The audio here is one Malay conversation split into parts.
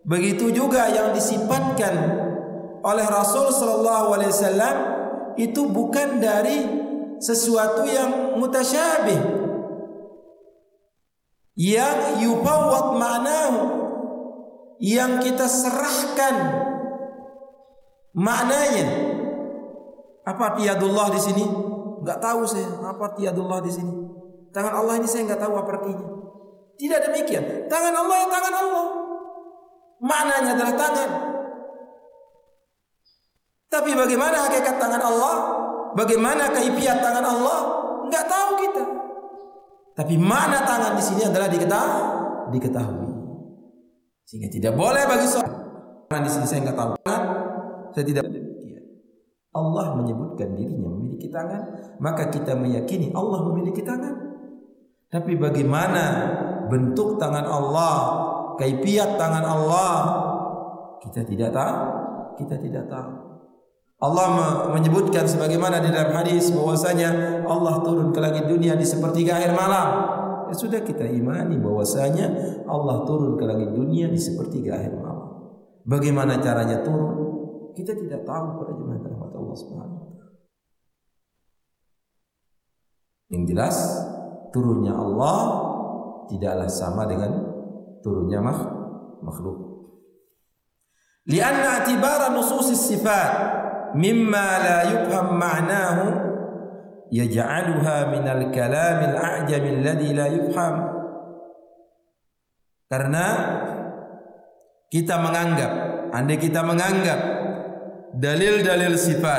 Begitu juga yang disifatkan oleh Rasul sallallahu alaihi wasallam itu bukan dari sesuatu yang mutasyabih, yang yufawwad ma'nahu, yang kita serahkan maknanya. Apa arti yadullah di sini? Enggak tahu saya apa arti yadullah di sini. Tangan Allah ini saya enggak tahu apa artinya. Tidak demikian. Tangan Allah ya tangan Allah. Maknanya adalah tangan. Tapi bagaimana hakikat tangan Allah? Bagaimana kaifiat tangan Allah? Enggak tahu kita. Tapi makna tangan di sini adalah diketahui. Sehingga tidak boleh bagi seorang di sini saya enggak tahu. Saya tidak demikian. Allah menyebutkan dirinya memiliki tangan, maka kita meyakini Allah memiliki tangan. Tapi bagaimana bentuk tangan Allah, kaifiat tangan Allah, kita tidak tahu. Kita tidak tahu. Allah menyebutkan sebagaimana di dalam hadis bahwasanya Allah turun ke langit dunia di sepertiga akhir malam. Ya sudah, kita imani bahwasanya Allah turun ke langit dunia di sepertiga akhir malam. Bagaimana caranya turun? Kita tidak tahu pada jemaah rahmat Allah Subhanahu wa taala. Yang jelas turunnya Allah tidaklah sama dengan turunnya makhluk. Lianna i'tibara nususis sifat mimma la yufham ma'nahu yaj'aluha min al-kalam al-a'jam alladhi la yufham. Karena kita menganggap, andai kita menganggap dalil-dalil sifat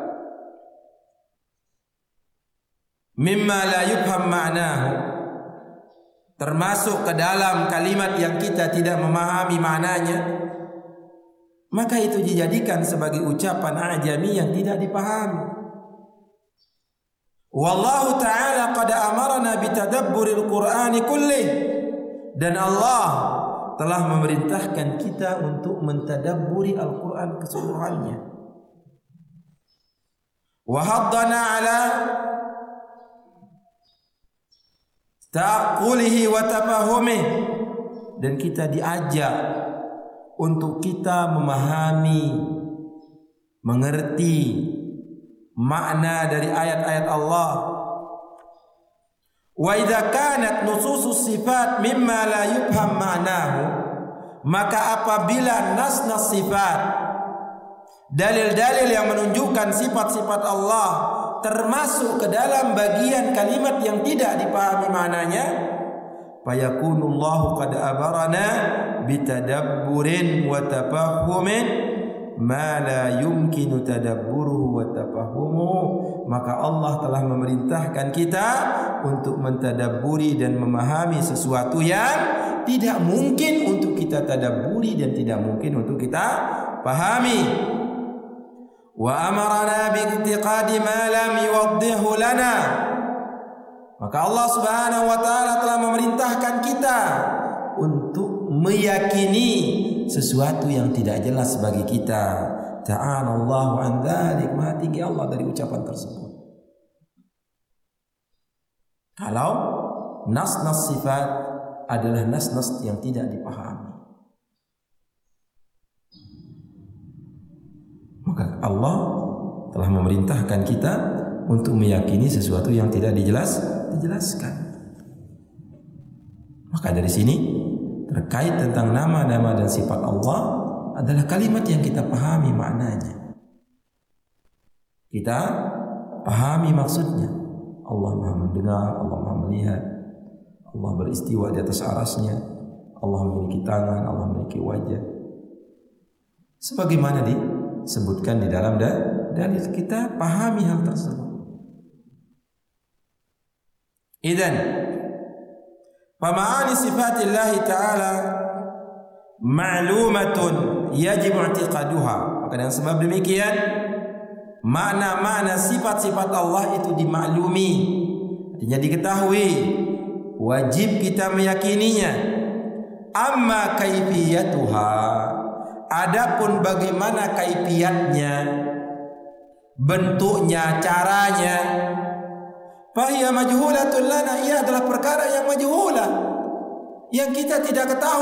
mimma la yufham ma'nahu, termasuk ke dalam kalimat yang kita tidak memahami maknanya, maka itu dijadikan sebagai ucapan ajami yang tidak dipahami. Wallahu ta'ala qad amarna bitadabburil Qur'ani kullih, dan Allah telah memerintahkan kita untuk mentadabburi Al-Quran keseluruhannya. Wa haddana ala ta'qulihi wa tafahumih, dan kita diajak untuk kita memahami, mengerti makna dari ayat-ayat Allah. Wa idza kanat nususus sifat mimma la yufham ma'nahu, maka apabila nas-nas sifat, dalil-dalil yang menunjukkan sifat-sifat Allah termasuk ke dalam bagian kalimat yang tidak dipahami maknanya, fayakunullahu qad abarana bitadabburin wa tafahumin ma la yumkinu tadabburuhu wa tafahumuhu, maka Allah telah memerintahkan kita untuk mentadabburi dan memahami sesuatu yang tidak mungkin untuk kita tadabburi dan tidak mungkin untuk kita pahami. Wa amarna bi'tiqadi ma lam yuwaddihu lana, maka Allah Subhanahu wa taala telah memerintahkan kita untuk meyakini sesuatu yang tidak jelas bagi kita. Ta'alallahu an dzalik, maha tinggi Allah dari ucapan tersebut. Kalau nas-nas sifat adalah nas-nas yang tidak dipahami, maka Allah telah memerintahkan kita untuk meyakini sesuatu yang tidak dijelaskan. Maka dari sini terkait tentang nama-nama dan sifat Allah adalah kalimat yang kita pahami maknanya, kita pahami maksudnya. Allah Maha mendengar, Allah Maha melihat, Allah beristiwa di atas arasnya, Allah memiliki tangan, Allah memiliki wajah, sebagaimana disebutkan di dalam dalil. Kita pahami hal tersebut. Idzan fama'ani sifatillahi ta'ala ma'lumatun yajib i'tiqaduha. Maka dengan sebab demikian makna-makna sifat-sifat Allah itu dimaklumi, artinya diketahui, wajib kita meyakininya. Amma kaifiyatuha, adapun bagaimana kaifiatnya, bentuknya, caranya, fahiya majhulatun lana, ia adalah perkara yang majhulah, yang kita tidak ketahui.